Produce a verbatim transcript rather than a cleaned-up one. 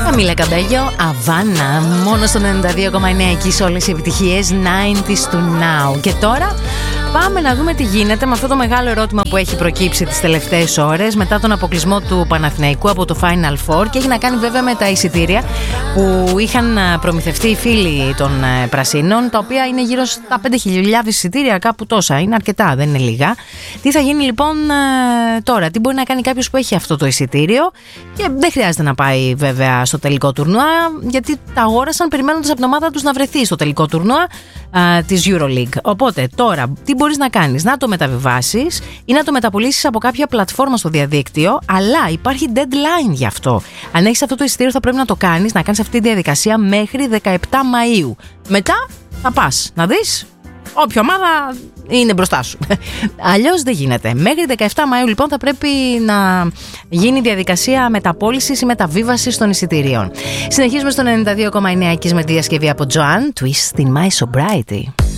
Καμίλα Καμπέλιο, Αβάνα, μόνο στο ενενήντα δύο κόμμα εννέα, εκεί σε όλες οι επιτυχίες ενενήντα του Now. Και τώρα πάμε να δούμε τι γίνεται με αυτό το μεγάλο ερώτημα που έχει προκύψει τις τελευταίες ώρες μετά τον αποκλεισμό του Παναθηναϊκού από το Final Four, και έχει να κάνει βέβαια με τα εισιτήρια που είχαν προμηθευτεί οι φίλοι των Πρασίνων, τα οποία είναι γύρω στα πέντε χιλιάδες εισιτήρια, κάπου τόσα. Είναι αρκετά, δεν είναι λίγα. Τι θα γίνει λοιπόν τώρα, τι μπορεί να κάνει κάποιος που έχει αυτό το εισιτήριο και δεν χρειάζεται να πάει βέβαια στο τελικό τουρνουά, γιατί τα αγόρασαν περιμένοντας από την ομάδα τους να βρεθεί στο τελικό τουρνουά α, της EuroLeague. Οπότε τώρα τι μπορείς να κάνεις? Να το μεταβιβάσεις ή να το μεταπολίσεις από κάποια πλατφόρμα στο διαδίκτυο, αλλά υπάρχει deadline γι' αυτό. Αν έχεις αυτό το εισιτήριο θα πρέπει να το κάνεις, να κάνεις αυτή τη διαδικασία μέχρι δεκαεπτά Μαΐου. Μετά θα πας να δεις όποια ομάδα είναι μπροστά σου. Αλλιώς δεν γίνεται. Μέχρι δεκαεπτά Μαΐου λοιπόν θα πρέπει να γίνει διαδικασία μεταπώλησης ή μεταβίβασης των εισιτηρίων. Συνεχίζουμε στο ενενήντα δύο κόμμα εννέα με τη διασκευή από Joan, Twist in My Sobriety.